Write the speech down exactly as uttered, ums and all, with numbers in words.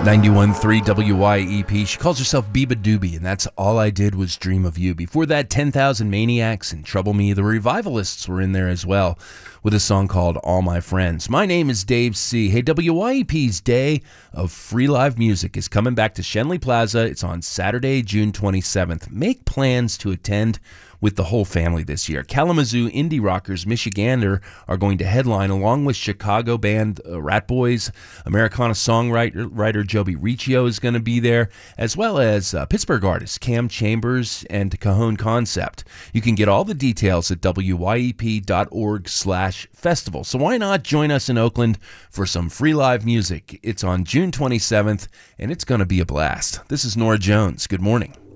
ninety-one point three W Y E P. She calls herself Biba Doobie, and that's All I Did Was Dream of You. Before that, ten thousand Maniacs and Trouble Me. The Revivalists were in there as well with a song called All My Friends. My name is Dave C. Hey, W Y E P's Day of Free Live Music is coming back to Schenley Plaza. It's on Saturday, June twenty-seventh. Make plans to attend with the whole family this year. Kalamazoo indie rockers Michigander are going to headline along with Chicago band uh, Rat Boys. Americana songwriter writer Joby Riccio is going to be there, as well as uh, Pittsburgh artists Cam Chambers and Cajon Concept. You can get all the details at W Y E P dot org slash festival. So why not join us in Oakland for some free live music? It's on June twenty-seventh, and it's going to be a blast. This is Nora Jones. Good morning.